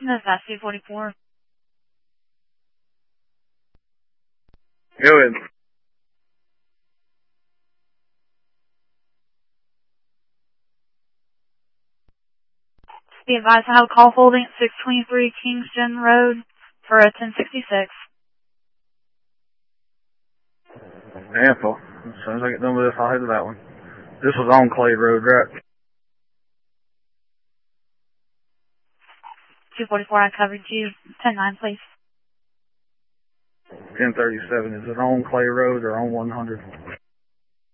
No, that's 244. Go ahead. Be advised I have a call holding at 623 Kingston Road for a 1066. Handful. As soon as I get done with this, I'll head to that one. This was on Clay Road, right? 244, I covered you. 10-9, please. 1037. Is it on Clay Road or on 100?